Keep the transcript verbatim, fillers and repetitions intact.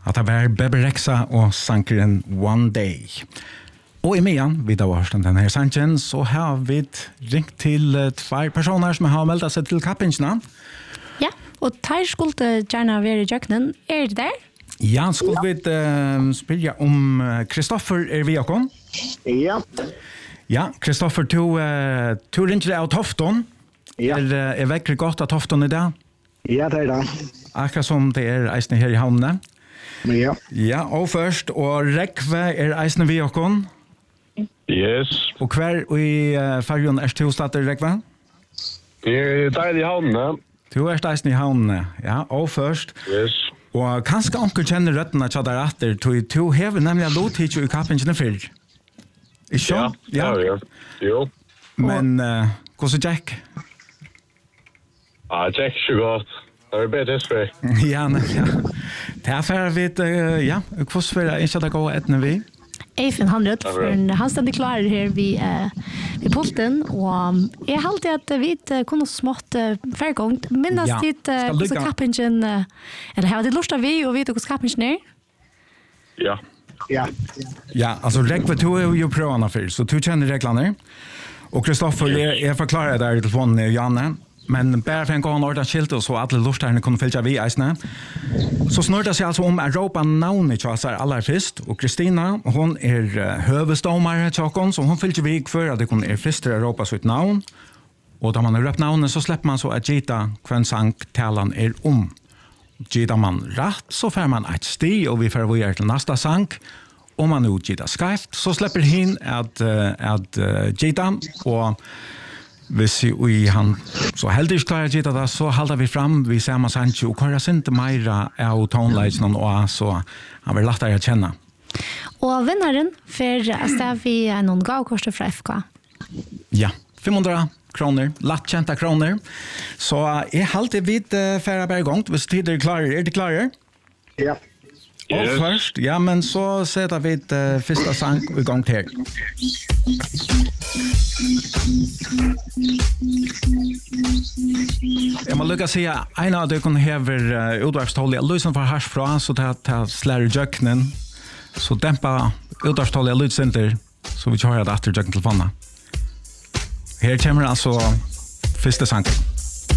Att det var Bebe Rexha och sankeren One Day. Och i medan vid avstånd den här sanken så har vi ringt till uh, två personer som har meldat sig till kappingen. Ja, och tar skulle gärna vara i jöknen. Är det där? Ja, skulle ja. vi uh, spela om Kristoffer er vi också? Ja. Ja, Kristoffer, du, uh, du ringer av Tofton. Ja. Er, uh, er vekkert godt av Tofton i dag? Ja, det er det. Akkurat som det er eisne her i havnene. Ja. Ja, og først, og Rekve er eisne vi også. Yes. Og hver i uh, fargen er du stedet, Rekve? Det er deilig i havnene. Du er eisne i havnene, ja, og først. Yes. Og kanskje onkel kjenner røttene til der etter, du, du hever nemlig lov til i kappingene før. Ikke? Ja, ja, ja. Jo. Men uh, hvordan Jack? Ja, Jack er ikke godt. Det er bedre spray. Ja, nej, ja. Det er for vi, uh, ja, hvordan vil ikke det gå etne vi? Eifen han rødt, for han stender klar her ved, uh, ved pulten, og jeg halte at vi uh, kunne smått uh, færre gang. Minnes ja. ditt uh, hvordan kappingen, uh, eller har ditt lust av vi, og vet du hvordan kappingen er? Ja. Ja. Ja, alltså Rekve, du är ju prövarna för, så du känner reglerna. Och Kristoffer, jag, jag förklarar där i telefonen, Janne. Men bara för en gång ordet skilt och så att alla lustarna kunde följa vi eisne. Så snurrar det sig alltså om Europa navn i tjasar allra först. Och Kristina, hon är uh, huvudstammare tjockon, så hon följer vi för att det kunde är först i Europa så ett navn. Och då man har röpt navnet så släpper man så att gita kvann sank talan är om. Gita man rätt så får man ett sti och vi får vidare till nästa sank. Om man nu gita skreft så släpper hin att, uh, att uh, gita och hvis vi han så heldig klarar gita det så halder vi fram vi ser man sank och kører inte meira av tonleisen och så han vill lättare att känna. Og vinnaren för att vi är någon gavkost fra F K. Ja, femhundra kroner, lattkjenta kroner. Så jeg halte vidt uh, færre bare gang, hvis tid er klare. Er det klare? Ja. Og Yes. først, ja, men så setter vi uh, første sang i gang til. Jeg må lukke å si at en av dere hever uh, utvarpstålet lysen for herfra, så det er slær i jøkkenen, så dempa utvarpstålet lydsinter, så vi kjører det etter jøkken telefonen. Her kommer altså første sangen.